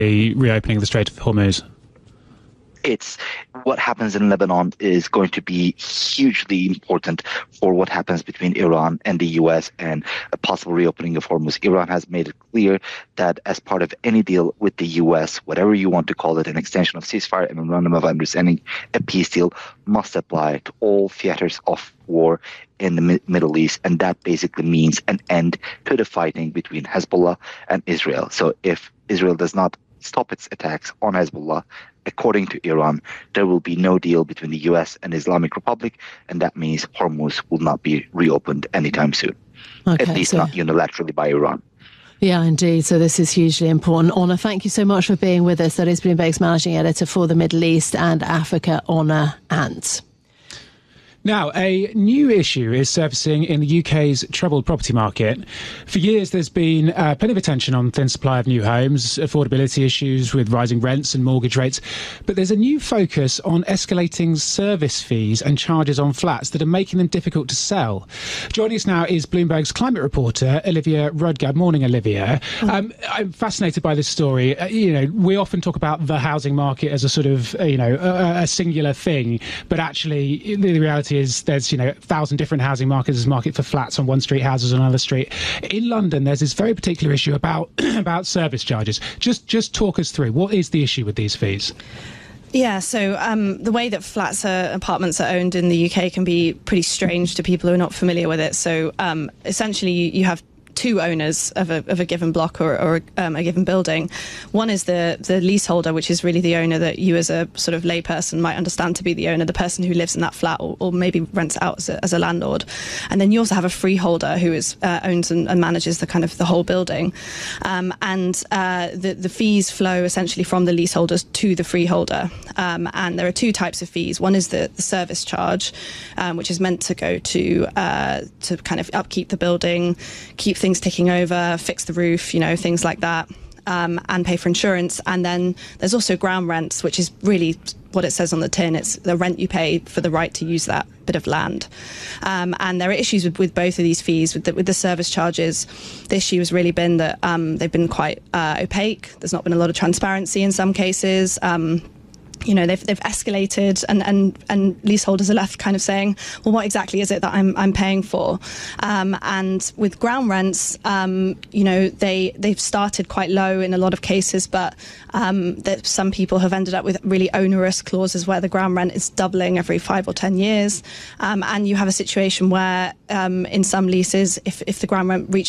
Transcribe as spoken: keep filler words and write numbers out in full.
the reopening of the Strait of Hormuz? It's what happens in Lebanon is going to be hugely important for what happens between Iran and the U S and a possible reopening of Hormuz. Iran has made it clear that as part of any deal with the U S, whatever you want to call it, an extension of ceasefire, a memorandum of understanding, a peace deal, must apply to all theaters of war in the Mi- Middle East. And that basically means an end to the fighting between Hezbollah and Israel. So if Israel does not stop its attacks on Hezbollah, according to Iran, there will be no deal between the U S and Islamic Republic, and that means Hormuz will not be reopened anytime soon, okay, at least so, not unilaterally by Iran. Yeah, indeed. So this is hugely important. Honor, thank you so much for being with us. That is Bloomberg's managing editor for the Middle East and Africa, Honor Ant. Now, a new issue is surfacing in the U K's troubled property market. For years, there's been uh, plenty of attention on thin supply of new homes, affordability issues with rising rents and mortgage rates. But there's a new focus on escalating service fees and charges on flats that are making them difficult to sell. Joining us now is Bloomberg's climate reporter, Olivia Rudgad. Morning, Olivia. Um, I'm fascinated by this story. Uh, you know, we often talk about the housing market as a sort of, uh, you know, a, a singular thing. But actually, the reality is there's, you know, a thousand different housing markets. There's a market for flats on one street, houses on another street. In London, there's this very particular issue about about service charges. Just just talk us through, what is the issue with these fees? Yeah, so um, the way that flats or apartments are owned in the U K can be pretty strange to people who are not familiar with it. So um, essentially, you, you have two owners of a, of a given block or, or um, a given building. One is the the leaseholder, which is really the owner that you as a sort of layperson might understand to be the owner, the person who lives in that flat or, or maybe rents out as a, as a landlord. And then you also have a freeholder who is uh, owns and, and manages the kind of the whole building. Um, and uh, the, the fees flow essentially from the leaseholders to the freeholder. Um, and there are two types of fees. One is the, the service charge, um, which is meant to go to uh, to kind of upkeep the building, keep things ticking over, fix the roof, you know, things like that, um, and pay for insurance. And then there's also ground rents, which is really what it says on the tin. It's the rent you pay for the right to use that bit of land. Um, and there are issues with, with both of these fees. With the, with the service charges, the issue has really been that um, they've been quite uh, opaque. There's not been a lot of transparency in some cases. Um, You know, they've they've escalated, and, and, and leaseholders are left kind of saying, well, what exactly is it that I'm I'm paying for? Um, and with ground rents, um, you know, they they've started quite low in a lot of cases, but um, that some people have ended up with really onerous clauses where the ground rent is doubling every five or ten years, um, and you have a situation where um, in some leases, if if the ground rent reaches